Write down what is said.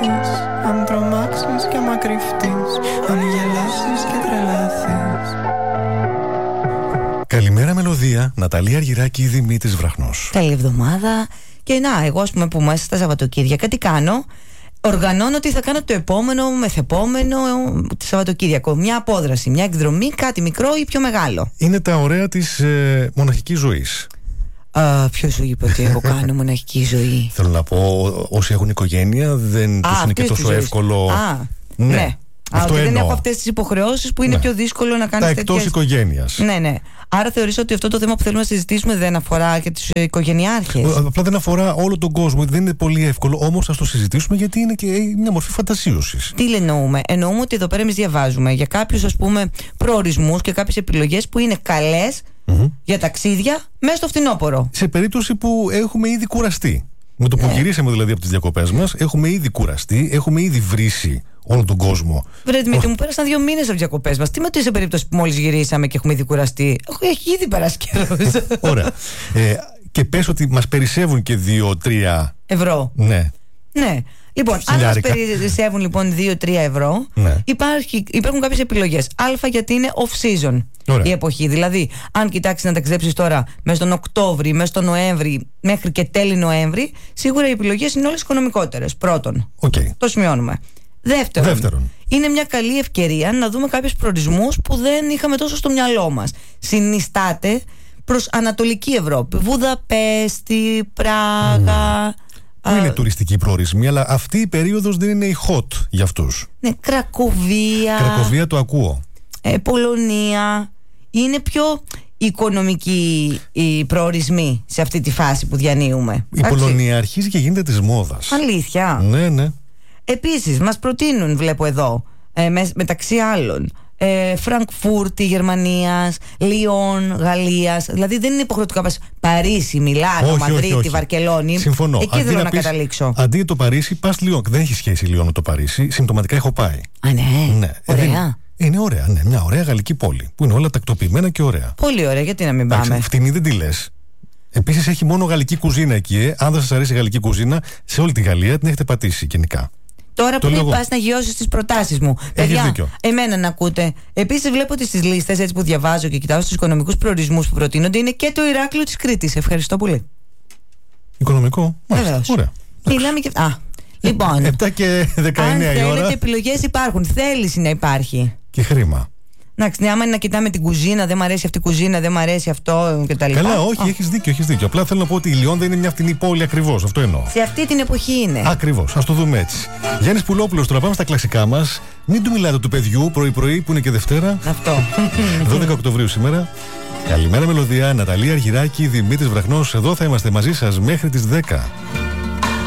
πάθεις, αν τρομάξεις και άμα κρυφτείς, αν γελάσεις και τρελαθείς. Καλημέρα μελωδία, Ναταλία Αργυράκη, Δημήτρης Βραχνός. Καλή εβδομάδα. Και να, εγώ ας πούμε που μέσα στα Σαββατοκύριακα τι κάνω? Οργανώνω τι θα κάνω το επόμενο, μεθεπόμενο Σαββατοκύριακο. Μια απόδραση, μια εκδρομή, κάτι μικρό ή πιο μεγάλο. Είναι τα ωραία της μοναχικής ζωής. Ποιος σου είπε ότι εγώ κάνω μοναχική ζωή? Θέλω να πω, όσοι έχουν οικογένεια δεν τους είναι και τόσο εύκολο. Ναι. Ότι δεν έχω αυτές τις υποχρεώσεις που είναι πιο δύσκολο να κάνεις τέτοιες. Τα εκτός οικογένειας. Ναι. Άρα θεωρείς ότι αυτό το θέμα που θέλουμε να συζητήσουμε δεν αφορά και τους οικογενειάρχες? Απλά δεν αφορά όλο τον κόσμο. Δεν είναι πολύ εύκολο, όμως ας το συζητήσουμε γιατί είναι και μια μορφή φαντασίωσης. Τι εννοούμε? Εννοούμε ότι εδώ πέρα εμείς διαβάζουμε για κάποιους ας πούμε προορισμούς και κάποιες επιλογές που είναι καλές για ταξίδια μέσα στο φθινόπωρο. Σε περίπτωση που έχουμε ήδη κουραστεί. Με το που γυρίσαμε δηλαδή από τις διακοπές μας, έχουμε ήδη κουραστεί, έχουμε ήδη βρήσει όλο τον κόσμο. Βρε Δημήτρη, μου πέρασαν 2 μήνες από τις διακοπές μας. Τι με το σε περίπτωση που μόλις γυρίσαμε και έχουμε ήδη κουραστεί? Έχει ήδη περάσει καιρός. Ωραία. Και πες ότι μας περισσεύουν και 2-3 ευρώ. Ναι. Λοιπόν, αν μας περισσεύουν λοιπόν 2-3 ευρώ, υπάρχουν κάποιες επιλογές. Α, γιατί είναι off-season η εποχή. Δηλαδή, αν κοιτάξεις να ταξιδέψεις τώρα μέσα στον Οκτώβρη, μέσα στον Νοέμβρη, μέχρι και τέλη Νοέμβρη, σίγουρα οι επιλογές είναι όλες οικονομικότερες. Πρώτον. Το σημειώνουμε. Δεύτερον, είναι μια καλή ευκαιρία να δούμε κάποιους προορισμούς που δεν είχαμε τόσο στο μυαλό μας. Συνιστάται προς Ανατολική Ευρώπη. Βουδαπέστη, Πράγα. Που είναι τουριστική προορισμοί, αλλά αυτή η περίοδος δεν είναι η hot για αυτούς. Ναι, Κρακοβία. Κρακοβία το ακούω. Πολωνία. Είναι πιο οικονομικοί οι προορισμοί σε αυτή τη φάση που διανύουμε. Η Πολωνία αρχίζει και γίνεται της μόδας. Αλήθεια? Ναι. Επίσης μας προτείνουν, βλέπω εδώ, μεταξύ άλλων, Φραγκφούρτη Γερμανίας, Λιόν Γαλλίας. Δηλαδή δεν είναι υποχρεωτικά πας Παρίσι, Μιλάνο, Μαδρίτη, Βαρκελόνη. Συμφωνώ. Εκεί θέλω να καταλήξω. Αντί το Παρίσι πας Λιόν. Δεν έχει σχέση Λιόν με το Παρίσι. Συμπτωματικά έχω πάει. Ναι. Ωραία. Είναι ωραία, ναι. Μια ωραία γαλλική πόλη που είναι όλα τακτοποιημένα και ωραία. Πολύ ωραία, γιατί να μην πάμε? Φτηνή δεν τη λες. Επίσης έχει μόνο γαλλική κουζίνα εκεί. Αν δεν σας αρέσει η γαλλική κουζίνα, σε όλη τη Γαλλία την έχετε πατήσει γενικά. Τώρα που πας να γιώσεις τις προτάσεις μου. Παιδιά, εμένα να ακούτε. Επίσης βλέπω ότι στις λίστες έτσι που διαβάζω και κοιτάω στους οικονομικούς προορισμούς που προτείνονται είναι και το Ηράκλειο της Κρήτης. Ευχαριστώ πολύ. Οικονομικό? Βεβαίως. Ωραία. Μιλάμε και... Λοιπόν, 7 και 19 αν η ώρα. θέλετε επιλογές υπάρχουν. Θέληση να υπάρχει. Και χρήμα. Εντάξει, άμα είναι να κοιτάμε την κουζίνα, δεν μ' αρέσει αυτή η κουζίνα, δεν μ' αρέσει αυτό κτλ. Καλά, όχι, έχεις δίκιο. Απλά θέλω να πω ότι η Λιόν δεν είναι μια φτηνή πόλη ακριβώς. Αυτό εννοώ. Σε αυτή την εποχή είναι. Ακριβώς. Ας το δούμε έτσι. Γιάννης Πουλόπουλος, τώρα πάμε στα κλασικά μας. Μην του μιλάτε του παιδιού πρωί-πρωί που είναι και Δευτέρα. Αυτό. 12 Οκτωβρίου σήμερα. Καλημέρα μελωδία, Ναταλία Αργυράκη, Δημήτρης Βραχνός. Εδώ θα είμαστε μαζί σας μέχρι τις 10.